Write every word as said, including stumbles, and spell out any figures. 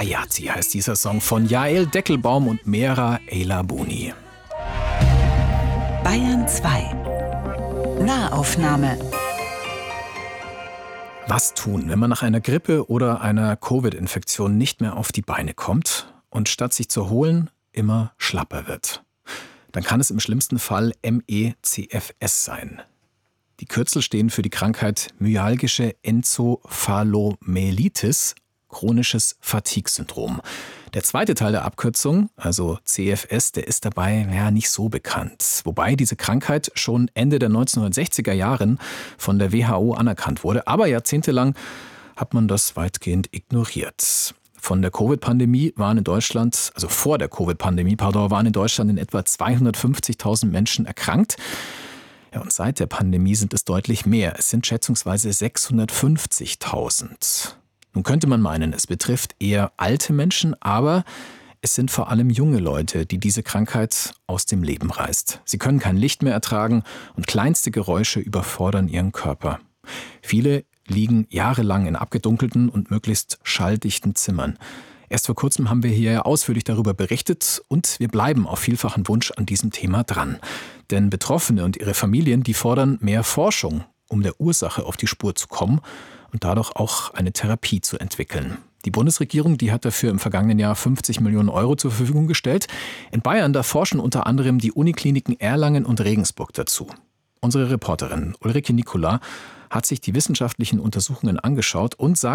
Hayati heißt dieser Song von Jael Deckelbaum und Mera Eylabuni. Bayern zwei. Nahaufnahme. Was tun, wenn man nach einer Grippe oder einer Covid-Infektion nicht mehr auf die Beine kommt und statt sich zu erholen, immer schlapper wird? Dann kann es im schlimmsten Fall M E C F S sein. Die Kürzel stehen für die Krankheit myalgische Enzophalomyelitis, chronisches Fatigue-Syndrom. Der zweite Teil der Abkürzung, also C F S, der ist dabei ja nicht so bekannt. Wobei diese Krankheit schon Ende der neunzehnhundertsechziger Jahren von der W H O anerkannt wurde. Aber jahrzehntelang hat man das weitgehend ignoriert. Von der Covid-Pandemie waren in Deutschland, also vor der Covid-Pandemie, pardon, waren in Deutschland in etwa zweihundertfünfzigtausend Menschen erkrankt. Ja, und seit der Pandemie sind es deutlich mehr. Es sind schätzungsweise sechshundertfünfzigtausend. Nun könnte man meinen, es betrifft eher alte Menschen, aber es sind vor allem junge Leute, die diese Krankheit aus dem Leben reißt. Sie können kein Licht mehr ertragen und kleinste Geräusche überfordern ihren Körper. Viele liegen jahrelang in abgedunkelten und möglichst schalldichten Zimmern. Erst vor kurzem haben wir hier ausführlich darüber berichtet und wir bleiben auf vielfachen Wunsch an diesem Thema dran. Denn Betroffene und ihre Familien, die fordern mehr Forschung, um der Ursache auf die Spur zu kommen und dadurch auch eine Therapie zu entwickeln. Die Bundesregierung, die hat dafür im vergangenen Jahr fünfzig Millionen Euro zur Verfügung gestellt. In Bayern, da forschen unter anderem die Unikliniken Erlangen und Regensburg dazu. Unsere Reporterin Ulrike Nicola hat sich die wissenschaftlichen Untersuchungen angeschaut und sagt,